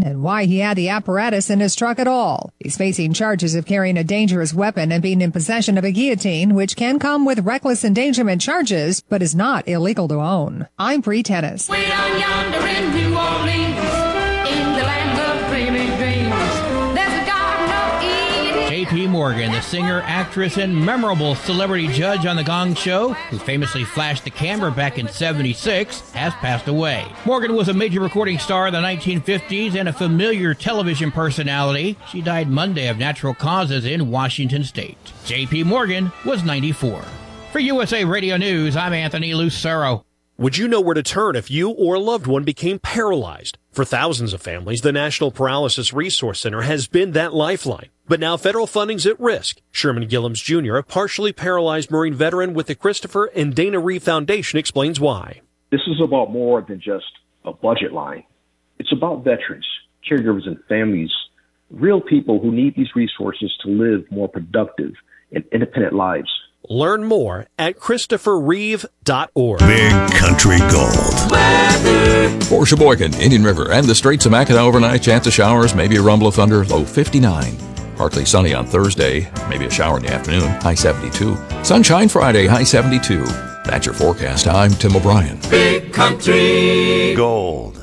and why he had the apparatus in his truck at all. He's facing charges of carrying a dangerous weapon and being in possession of a guillotine, which can come with reckless endangerment charges, but is not illegal to own. I'm Bree Tennis. Way down yonder in New Orleans, in the land of dreaming dreams, there's a garden of Eden. J.P. Morgan, the singer, actress, and memorable celebrity judge on The Gong Show, who famously flashed the camera back in '76, has passed away. Morgan was a major recording star in the 1950s and a familiar television personality. She died Monday of natural causes in Washington State. J.P. Morgan was 94. For USA Radio News, I'm Anthony Lucero. Would you know where to turn if you or a loved one became paralyzed? For thousands of families, the National Paralysis Resource Center has been that lifeline. But now federal funding's at risk. Sherman Gillums Jr., a partially paralyzed Marine veteran with the Christopher and Dana Reeve Foundation, explains why. This is about more than just a budget line. It's about veterans, caregivers, and families, real people who need these resources to live more productive and independent lives. Learn more at ChristopherReeve.org. Big Country Gold. Weather. For Sheboygan, Indian River, and the Straits of Mackinac overnight, chance of showers, maybe a rumble of thunder, low 59. Partly sunny on Thursday, maybe a shower in the afternoon, high 72. Sunshine Friday, high 72. That's your forecast. I'm Tim O'Brien. Big Country Gold.